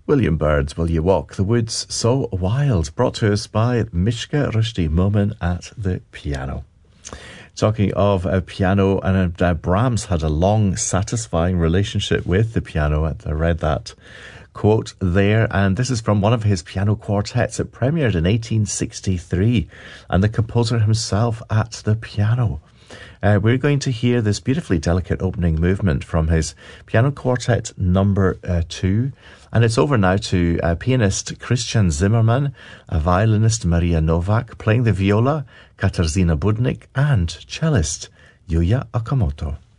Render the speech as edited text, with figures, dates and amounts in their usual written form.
William Byrd's Will You Walk the Woods So Wild, brought to us by Mishka Rushdie Momin at the piano. Talking of a piano, and Brahms had a long, satisfying relationship with the piano. I read that quote there, and this is from one of his piano quartets. It premiered in 1863, and the composer himself at the piano. We're going to hear this beautifully delicate opening movement from his piano quartet number 2, and it's over now to pianist Christian Zimmermann, a violinist Maria Novak, playing the viola Katarzyna Budnik, and cellist Yuya Okamoto.